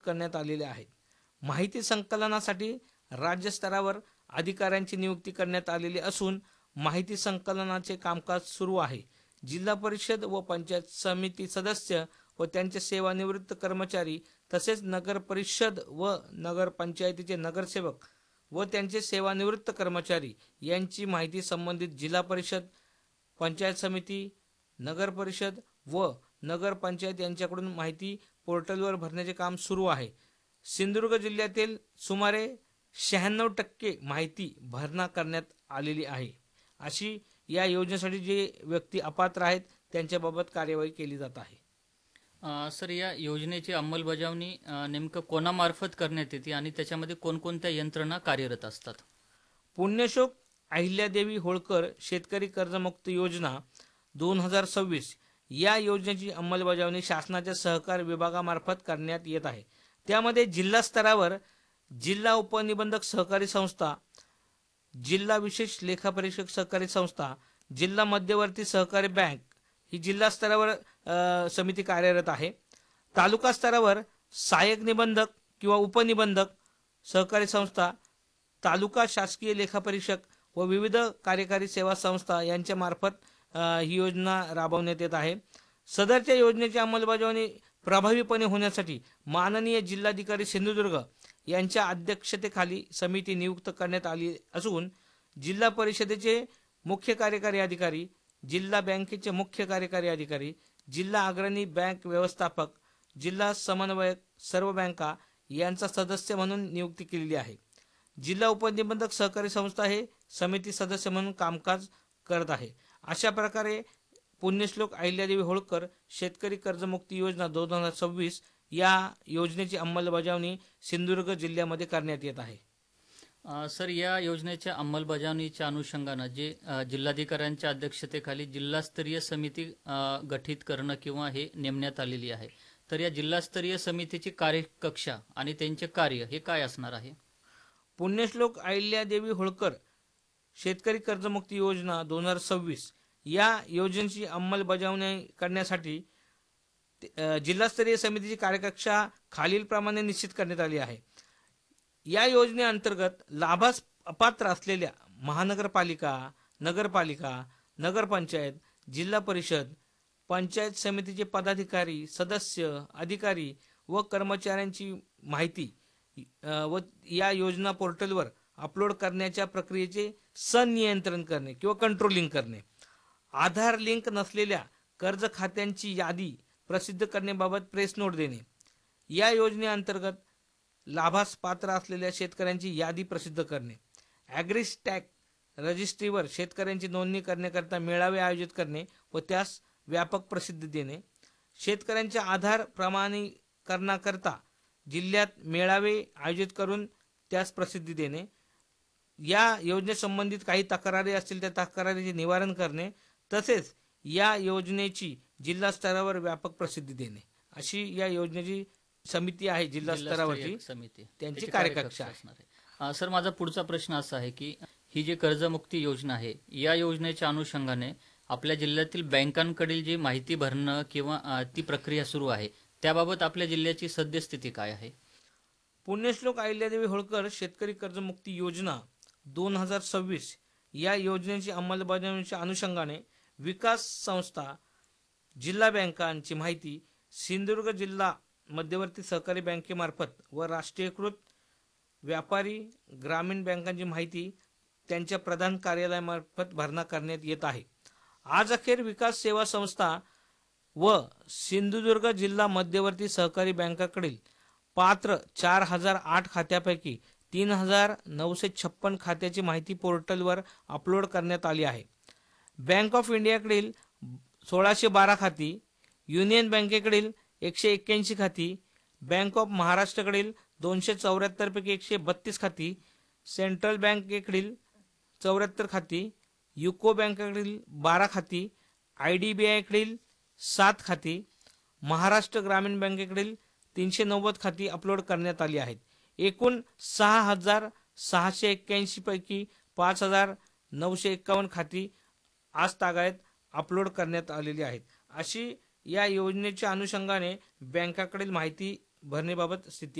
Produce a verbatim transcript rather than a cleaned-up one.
करण्यात आलेले आहेत। माहिती संकलनासाठी राज्य स्तरावर अधिकाऱ्यांची नियुक्ती करण्यात आलेली असून माहिती संकलनाचे कामकाज सुरू आहे। जिल्हा परिषद व पंचायत समिती सदस्य व त्यांचे सेवानिवृत्त कर्मचारी तसेच नगर परिषद व नगर पंचायतीचे नगरसेवक व त्यांचे सेवानिवृत्त कर्मचारी यांची माहिती संबंधित जिल्हा परिषद, पंचायत समिती, नगर परिषद व नगर पंचायत यांच्याकडून माहिती पोर्टलवर भरण्याचे काम सुरू आहे। सिंधुदुर्ग जिल्ह्यातील सुमारे शहाण्णव टक्के माहिती भरणा करण्यात आलेली आहे। अशी या योजनेसाठी जे व्यक्ती अपात्र आहेत त्यांच्याबाबत कार्यवाही केली जात आहे। अ, सर, या योजनेची अंमलबजावणी अ, नेमकं कोणामार्फत करण्यात येते आणि त्याच्यामध्ये कोणकोणत्या यंत्रणा कार्यरत असतात? पुण्यश्लोक अहिल्यादेवी होळकर शेतकरी कर्जमुक्ती योजना दोन हजार सव्वीस या योजनेची अंमलबजावणी शासनाच्या सहकार विभागामार्फत करण्यात येत आहे। त्यामध्ये जिल्हा स्तरावर जिल्हा उपनिबंधक सहकारी संस्था, जिल्हा विशेष लेखापरीक्षक सहकारी संस्था, जिल्हा मध्यवर्ती सहकारी बँक ही जिल्हा स्तरावर अ, समिती कार्यरत आहे। तालुका स्तरावर सहाय्यक निबंधक किंवा उपनिबंधक सहकारी संस्था, तालुका शासकीय लेखापरीक्षक व विविध कार्यकारी सेवा संस्था यांच्या मार्फत अ, ही योजना राबवण्यात येत आहे। सदरच्या योजनेची अंमलबजावणी प्रभावीपणे होण्यासाठी माननीय जिल्हाधिकारी सिंधुदुर्ग यांच्या अध्यक्षतेखाली समिती नियुक्त करण्यात आली असून जिल्हा परिषदेचे मुख्य कार्यकारी अधिकारी, जिल्हा बँकेचे मुख्य कार्यकारी अधिकारी, जिल्हा अग्रणी बँक व्यवस्थापक, जिल्हा समन्वयक सर्व बँका यांचा सदस्य म्हणून नियुक्ती केलेली आहे। जिल्हा उपनिबंधक सहकारी संस्था हे समिती सदस्य म्हणून कामकाज करत आहे। अशा प्रकारे पुण्यश्लोक अहिल्यादेवी होळकर शेतकरी कर्जमुक्ती योजना दोन हजार सव्वीस या योजनेची अंमलबजावणी सिंधुदुर्ग जिल्ह्यामध्ये करण्यात येत आहे। अ, सर, या योजनेच्या अंमलबजावणीच्या अनुषंगानं जे अ, जिल्हाधिकाऱ्यांच्या अध्यक्षतेखाली जिल्हास्तरीय समिती अ, गठीत करणं किंवा हे नेमण्यात आलेली आहे, तर या जिल्हास्तरीय समितीची कार्यकक्षा आणि त्यांचे कार्य हे काय असणार आहे? पुण्यश्लोक अहिल्यादेवी होळकर शेतकरी कर्जमुक्ती योजना दोन हजार सव्वीस या योजनेची अंमलबजावणी करण्यासाठी अ, जिल्हास्तरीय समितीची कार्यकक्षा खालीलप्रमाणे निश्चित करण्यात आली आहे। या योजनेअंतर्गत लाभास अपात्र असलेल्या महानगरपालिका, नगरपालिका, नगरपंचायत, जिल्हा परिषद, पंचायत समितीचे पदाधिकारी, सदस्य, अधिकारी व कर्मचाऱ्यांची माहिती अ, व या योजना पोर्टलवर अपलोड करण्याच्या प्रक्रियेचे संनियंत्रण करणे किंवा कंट्रोलिंग करणे, आधार लिंक नसलेल्या कर्ज खात्यांची यादी प्रसिद्ध करण्याबाबत प्रेस नोट देणे, या योजनेअंतर्गत लाभास पात्र असलेल्या शेतकऱ्यांची यादी प्रसिद्ध करणे, ॲग्रीस्टॅक रजिस्ट्रीवर शेतकऱ्यांची नोंदणी करण्याकरता मेळावे आयोजित करणे व त्यास व्यापक प्रसिद्धी देणे, शेतकऱ्यांच्या आधार प्रमाणीकरणाकरता जिल्ह्यात मेळावे आयोजित करून त्यास प्रसिद्धी देणे, या योजनेसंबंधित काही तक्रारी असतील त्या तक्रारीचे निवारण करणे, तसेच या योजनेची जिल्हा स्तरावर व्यापक प्रसिद्धी देणे, अशी या योजनेची समिती आहे जिल्हा स्तरावरची समिती त्यांची त्याची कार्यकक्षा आहे। असणार आहे। अ, सर, माझा पुढचा प्रश्न असा आहे की ही जी कर्जमुक्ती योजना आहे या योजनेच्या अनुषंगाने आपल्या जिल्ह्यातील बँकांकडील जी माहिती भरणं किंवा अ, ती प्रक्रिया सुरू आहे त्याबाबत आपल्या जिल्ह्याची सद्यस्थिती काय आहे? पुण्यश्लोक अहिल्यादेवी होळकर शेतकरी कर्जमुक्ती योजना दोन हजार सव्वीस या योजनेची अंमलबजावणीच्या अनुषंगाने विकास संस्था, जिल्हा बँकांची माहिती सिंधुदुर्ग जिल्हा मध्यवर्ती सहकारी बँकेमार्फत व राष्ट्रीयकृत व्यापारी ग्रामीण बँकांची माहिती त्यांच्या प्रधान कार्यालयामार्फत भरणा करण्यात येत आहे। आज अखेर विकास सेवा संस्था व सिंधुदुर्ग जिल्हा मध्यवर्ती सहकारी बँकाकडील पात्र चार हजार आठ खात्यापैकी तीन हजार नऊशे छप्पन खात्याची माहिती पोर्टलवर अपलोड करण्यात आली आहे। बँक ऑफ इंडियाकडील सोळाशे बारा खाती, युनियन बँकेकडील एकशे एक्क्याऐंशी खाती, बँक ऑफ महाराष्ट्रकडील दोनशे चौऱ्याहत्तर पैकी एकशे बत्तीस खाती, सेंट्रल बँकेकडील चौऱ्याहत्तर खाती, युको बँकेकडील बारा खाती, आय डी बी आयकडील सात खाती, महाराष्ट्र ग्रामीण बँकेकडील तीनशे नव्वद खाती अपलोड करण्यात आली आहेत। एकूण सहा हजार सहाशे एक्क्याऐंशी पैकी पाच हजार नऊशे एक्कावन्न खाती आज तागायत अपलोड करण्यात आलेली आहेत। अशी या योजनेच्या अनुषंगाने बँकाकडील माहिती भरणेबाबत स्थिती